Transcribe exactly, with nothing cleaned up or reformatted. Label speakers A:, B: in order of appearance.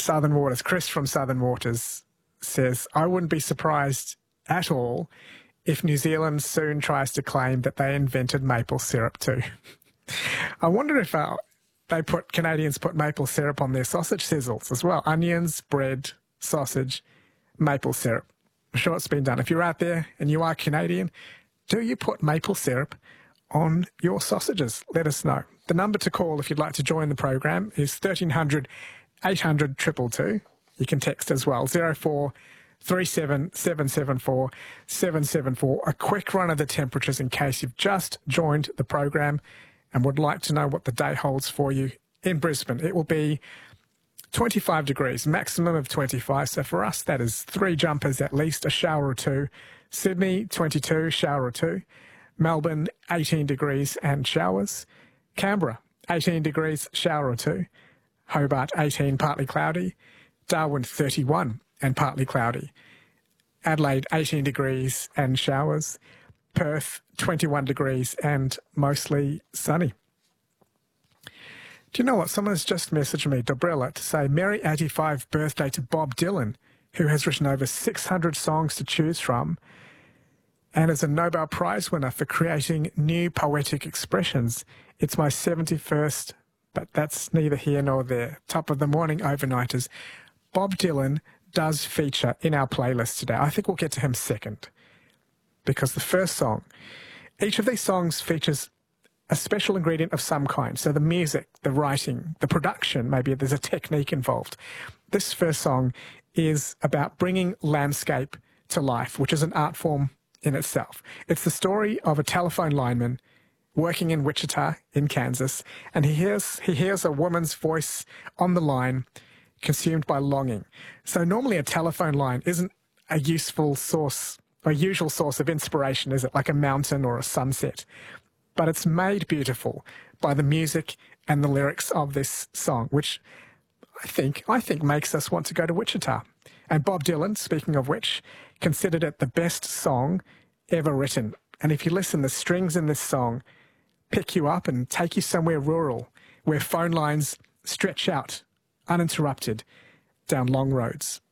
A: Southern Waters, Chris from Southern Waters says, I wouldn't be surprised at all if New Zealand soon tries to claim that they invented maple syrup too. I wonder if uh, they put Canadians put maple syrup on their sausage sizzles as well. Onions, bread, sausage, maple syrup. I'm sure it's been done. If you're out there and you are Canadian, do you put maple syrup on your sausages? Let us know. The number to call if you'd like to join the program is thirteen hundred, eight hundred, two two two. You can text as well, zero four three seven seven seven four seven seven four. A quick run of the temperatures in case you've just joined the program and would like to know what the day holds for you in Brisbane. It will be twenty-five degrees, maximum of twenty-five. So for us, that is three jumpers at least, a shower or two. Sydney, twenty-two, shower or two. Melbourne, eighteen degrees and showers. Canberra, eighteen degrees, shower or two. Hobart, eighteen, partly cloudy. Darwin, thirty-one and partly cloudy. Adelaide, eighteen degrees and showers. Perth, twenty-one degrees and mostly sunny. Do you know what? Someone has just messaged me, Dobrilla, to say Merry eighty-five birthday to Bob Dylan, who has written over six hundred songs to choose from and is a Nobel Prize winner for creating new poetic expressions. It's my seventy-first, but that's neither here nor there. Top of the morning, overnighters. Bob Dylan does feature in our playlist today. I think we'll get to him second, because the first song, each of these songs features a special ingredient of some kind. So the music, the writing, the production, maybe there's a technique involved. This first song is about bringing landscape to life, which is an art form in itself. It's the story of a telephone lineman working in Wichita in Kansas, and he hears he hears a woman's voice on the line, consumed by longing. So normally a telephone line isn't a useful source, a usual source of inspiration, is it? Like a mountain or a sunset. But it's made beautiful by the music and the lyrics of this song, which I think I think makes us want to go to Wichita. And Bob Dylan, speaking of which, considered it the best song ever written. And if you listen, the strings in this song pick you up and take you somewhere rural, where phone lines stretch out uninterrupted down long roads.